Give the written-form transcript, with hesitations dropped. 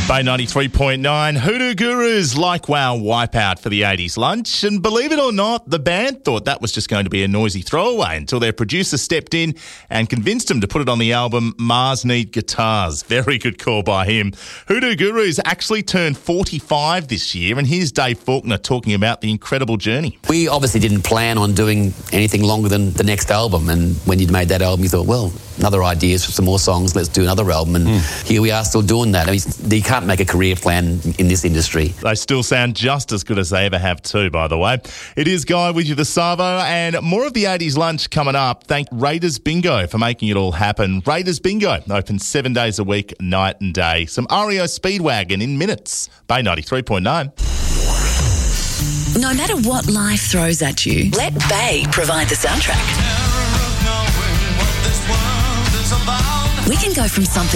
Bay 93.9, Hoodoo Gurus like Wow Wipeout for the 80s lunch. And believe it or not, the band thought that was just going to be a noisy throwaway until their producer stepped in and convinced them to put it on the album Mars Need Guitars. Very good call by him. Hoodoo Gurus actually turned 45 this year, and here's Dave Faulkner talking about the incredible journey. We obviously didn't plan on doing anything longer than the next album, and when you'd made that album, you thought, well, another ideas for some more songs, let's do another album, and here we are still doing that. I mean, you can't make a career plan in this industry. They still sound just as good as they ever have too, by the way. It is Guy with you, the Savo, and more of the 80s lunch coming up. Thank Raiders Bingo for making it all happen. Raiders Bingo open 7 days a week, night and day. Some REO Speedwagon in minutes. Bay 93.9. No matter what life throws at you, let Bay provide the soundtrack. We can go from something